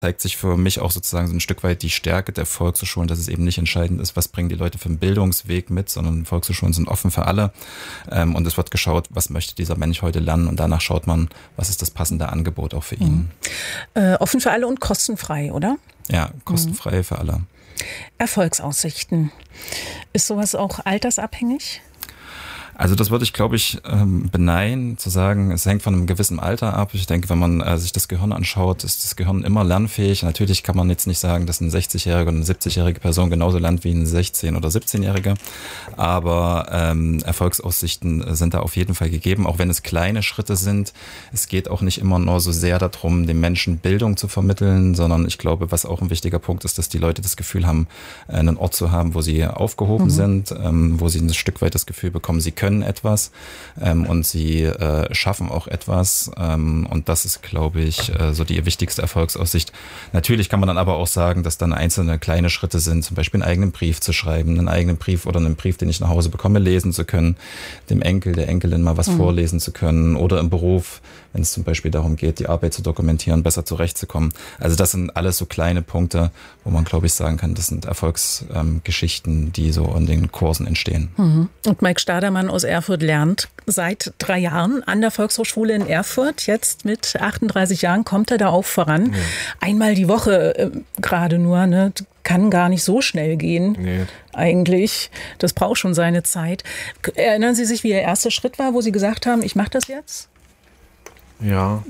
zeigt sich für mich auch sozusagen so ein Stück weit die Stärke der Volkshochschulen, dass es eben nicht entscheidend ist, was bringen die Leute für einen Bildungsweg mit, sondern Volkshochschulen sind offen für alle. Und es wird geschaut, was möchte dieser Mensch heute lernen, und danach schaut man, was ist das passende Angebot auch für ihn. Offen für alle und kostenfrei, oder? Ja, kostenfrei für alle. Erfolgsaussichten. Ist sowas auch altersabhängig? Also das würde ich, glaube ich, beneiden, zu sagen, es hängt von einem gewissen Alter ab. Ich denke, wenn man sich das Gehirn anschaut, ist das Gehirn immer lernfähig. Natürlich kann man jetzt nicht sagen, dass eine 60-jährige oder eine 70-jährige Person genauso lernt wie eine 16- oder 17-jährige. Aber Erfolgsaussichten sind da auf jeden Fall gegeben, auch wenn es kleine Schritte sind. Es geht auch nicht immer nur so sehr darum, den Menschen Bildung zu vermitteln, sondern ich glaube, was auch ein wichtiger Punkt ist, dass die Leute das Gefühl haben, einen Ort zu haben, wo sie aufgehoben sind, wo sie ein Stück weit das Gefühl bekommen, sie können etwas und sie schaffen auch etwas, und das ist, glaube ich, so die wichtigste Erfolgsaussicht. Natürlich kann man dann aber auch sagen, dass dann einzelne kleine Schritte sind, zum Beispiel einen eigenen Brief zu schreiben, einen eigenen Brief oder einen Brief, den ich nach Hause bekomme, lesen zu können, dem Enkel, der Enkelin mal was vorlesen zu können, oder im Beruf, wenn es zum Beispiel darum geht, die Arbeit zu dokumentieren, besser zurechtzukommen. Also das sind alles so kleine Punkte, wo man, glaube ich, sagen kann, das sind Erfolgsgeschichten, die so in den Kursen entstehen. Und Mike Stadermann aus Erfurt lernt seit 3 Jahren an der Volkshochschule in Erfurt. Jetzt mit 38 Jahren kommt er da auch voran. Einmal die Woche gerade nur, ne? Kann gar nicht so schnell gehen, eigentlich. Das braucht schon seine Zeit. Erinnern Sie sich, wie Ihr erster Schritt war, wo Sie gesagt haben, ich mache das jetzt? Ja,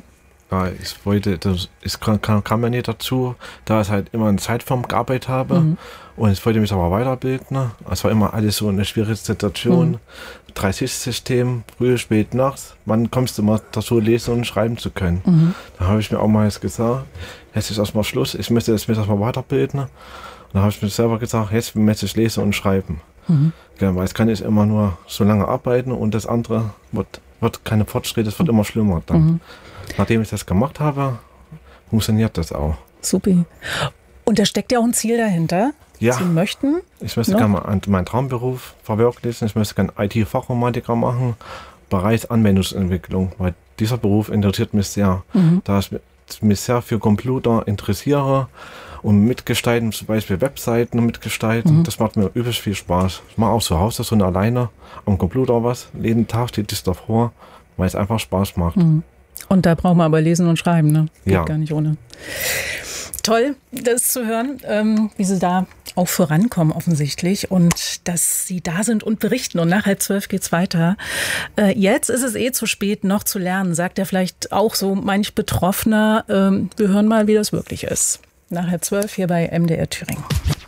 kam ja nicht dazu, da ich halt immer in Zeitform gearbeitet habe. Und ich wollte mich aber weiterbilden. Es war immer alles so eine schwierige Situation. 3-Schicht-System, früh, spät, nachts. Wann kommst du mal dazu, lesen und schreiben zu können? Da habe ich mir auch mal jetzt gesagt, jetzt ist erstmal Schluss, ich möchte mich erstmal weiterbilden. Und da habe ich mir selber gesagt, jetzt möchte ich lesen und schreiben. Ja, weil es kann ich immer nur so lange arbeiten und das andere wird keine Fortschritte, es wird immer schlimmer dann. Nachdem ich das gemacht habe, funktioniert das auch. Super. Und da steckt ja auch ein Ziel dahinter. Ja. Sie möchten? Ich möchte gerne meinen Traumberuf verwirklichen. Ich möchte gerne IT-Fachinformatiker machen, Bereich Anwendungsentwicklung, weil dieser Beruf interessiert mich sehr. Da ich mich sehr für Computer interessiere und mitgestalten, zum Beispiel Webseiten mitgestalten, das macht mir übelst viel Spaß. Ich mache auch zu Hause so alleine am Computer was. Jeden Tag steht das davor, weil es einfach Spaß macht. Und da braucht man aber lesen und schreiben, ne? Geht ja. Gar nicht ohne. Toll, das zu hören, wie Sie da auch vorankommen offensichtlich und dass Sie da sind und berichten. Und nach 11:30 geht's weiter. Jetzt ist es zu spät, noch zu lernen, sagt er vielleicht auch so manch Betroffener. Wir hören mal, wie das wirklich ist. Nach 11:30 hier bei MDR Thüringen.